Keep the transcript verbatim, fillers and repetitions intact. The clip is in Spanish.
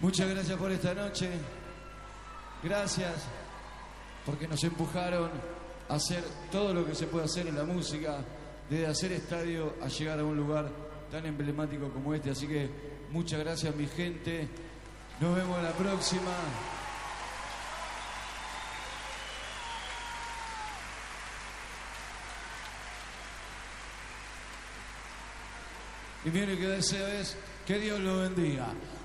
Muchas gracias por esta noche. Gracias porque nos empujaron a hacer todo lo que se puede hacer en la música, desde hacer estadio a llegar a un lugar tan emblemático como este. Así que muchas gracias, mi gente. Nos vemos la próxima. Y mi único deseo es que Dios lo bendiga.